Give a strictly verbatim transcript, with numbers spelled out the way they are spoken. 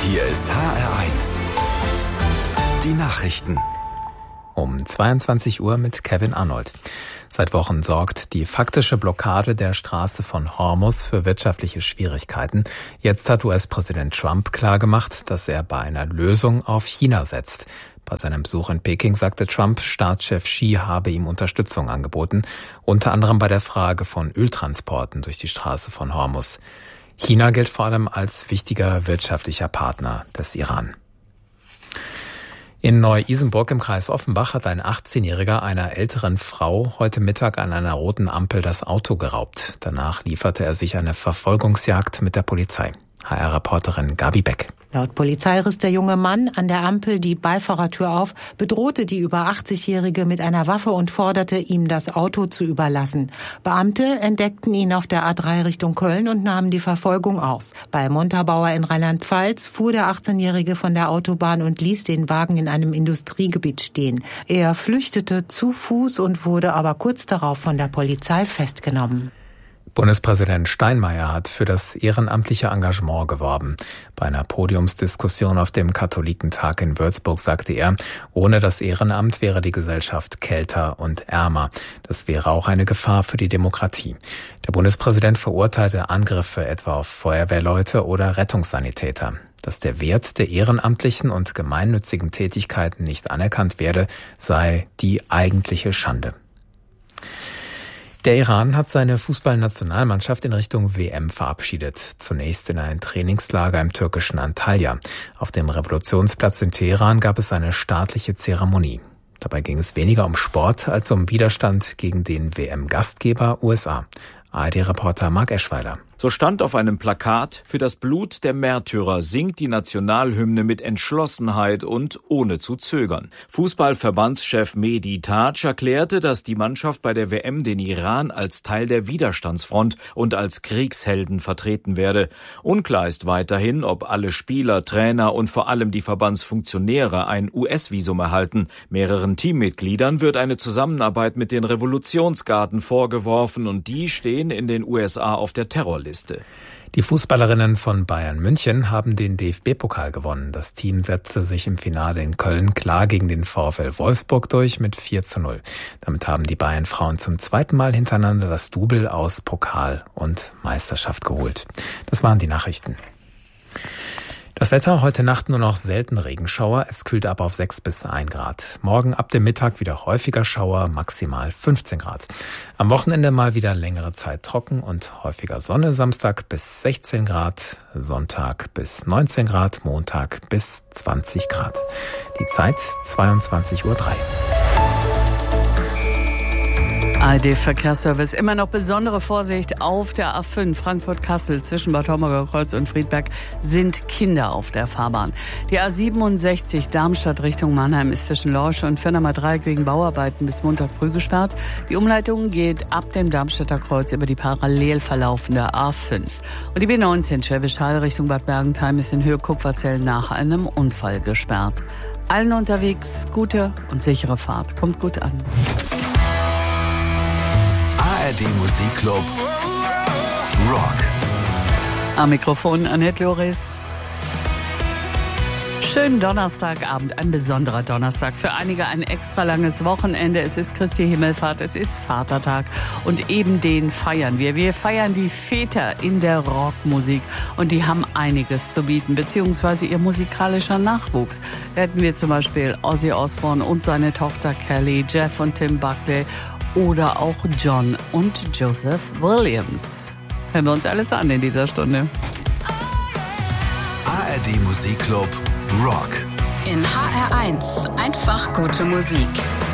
Hier ist H R eins. Die Nachrichten. Um zweiundzwanzig Uhr mit Kevin Arnold. Seit Wochen sorgt die faktische Blockade der Straße von Hormuz für wirtschaftliche Schwierigkeiten. Jetzt hat U S-Präsident Trump klargemacht, dass er bei einer Lösung auf China setzt. Bei seinem Besuch in Peking sagte Trump, Staatschef Xi habe ihm Unterstützung angeboten, unter anderem bei der Frage von Öltransporten durch die Straße von Hormuz. China gilt vor allem als wichtiger wirtschaftlicher Partner des Iran. In Neu-Isenburg im Kreis Offenbach hat ein achtzehnjähriger einer älteren Frau heute Mittag an einer roten Ampel das Auto geraubt. Danach lieferte er sich eine Verfolgungsjagd mit der Polizei. H R-Reporterin Gabi Beck. Laut Polizei riss der junge Mann an der Ampel die Beifahrertür auf, bedrohte die über achtzigjährige mit einer Waffe und forderte, ihm das Auto zu überlassen. Beamte entdeckten ihn auf der A drei Richtung Köln und nahmen die Verfolgung auf. Bei Montabaur in Rheinland-Pfalz fuhr der achtzehnjährige von der Autobahn und ließ den Wagen in einem Industriegebiet stehen. Er flüchtete zu Fuß und wurde aber kurz darauf von der Polizei festgenommen. Bundespräsident Steinmeier hat für das ehrenamtliche Engagement geworben. Bei einer Podiumsdiskussion auf dem Katholikentag in Würzburg sagte er, ohne das Ehrenamt wäre die Gesellschaft kälter und ärmer. Das wäre auch eine Gefahr für die Demokratie. Der Bundespräsident verurteilte Angriffe etwa auf Feuerwehrleute oder Rettungssanitäter. Dass der Wert der ehrenamtlichen und gemeinnützigen Tätigkeiten nicht anerkannt werde, sei die eigentliche Schande. Der Iran hat seine Fußballnationalmannschaft in Richtung W M verabschiedet. Zunächst in ein Trainingslager im türkischen Antalya. Auf dem Revolutionsplatz in Teheran gab es eine staatliche Zeremonie. Dabei ging es weniger um Sport als um Widerstand gegen den W M-Gastgeber U S A. A R D-Reporter Marc Eschweiler. So stand auf einem Plakat: Für das Blut der Märtyrer singt die Nationalhymne mit Entschlossenheit und ohne zu zögern. Fußballverbandschef Mehdi Taj erklärte, dass die Mannschaft bei der W M den Iran als Teil der Widerstandsfront und als Kriegshelden vertreten werde. Unklar ist weiterhin, ob alle Spieler, Trainer und vor allem die Verbandsfunktionäre ein U S-Visum erhalten. Mehreren Teammitgliedern wird eine Zusammenarbeit mit den Revolutionsgarden vorgeworfen und die stehen in den U S A auf der Terrorliste. Die Fußballerinnen von Bayern München haben den D F B-Pokal gewonnen. Das Team setzte sich im Finale in Köln klar gegen den VfL Wolfsburg durch mit vier zu null. Damit haben die Bayern-Frauen zum zweiten Mal hintereinander das Double aus Pokal und Meisterschaft geholt. Das waren die Nachrichten. Das Wetter, heute Nacht nur noch selten Regenschauer, es kühlt ab auf sechs bis ein Grad. Morgen ab dem Mittag wieder häufiger Schauer, maximal fünfzehn Grad. Am Wochenende mal wieder längere Zeit trocken und häufiger Sonne, Samstag bis sechzehn Grad, Sonntag bis neunzehn Grad, Montag bis zwanzig Grad. Die Zeit zweiundzwanzig Uhr drei. A R D-Verkehrsservice. Immer noch besondere Vorsicht auf der A fünf Frankfurt-Kassel zwischen Bad Homburger-Kreuz und Friedberg sind Kinder auf der Fahrbahn. Die A siebenundsechzig Darmstadt Richtung Mannheim ist zwischen Lorsch und Firnheimer Dreieck wegen Bauarbeiten bis Montag früh gesperrt. Die Umleitung geht ab dem Darmstädter Kreuz über die parallel verlaufende A fünf. Und die B neunzehn Schwäbisch Hall Richtung Bad Bergentheim ist in Höhe Kupferzell nach einem Unfall gesperrt. Allen unterwegs gute und sichere Fahrt. Kommt gut an. A R D Musikclub Rock. Am Mikrofon Annette Loris. Schönen Donnerstagabend, ein besonderer Donnerstag. Für einige ein extra langes Wochenende. Es ist Christi Himmelfahrt, es ist Vatertag und eben den feiern wir. Wir feiern die Väter in der Rockmusik und die haben einiges zu bieten, beziehungsweise ihr musikalischer Nachwuchs. Da hätten wir zum Beispiel Ozzy Osbourne und seine Tochter Kelly, Jeff und Tim Buckley oder auch John und Joseph Williams. Hören wir uns alles an in dieser Stunde. A R D Musikclub Rock. In H R eins einfach gute Musik.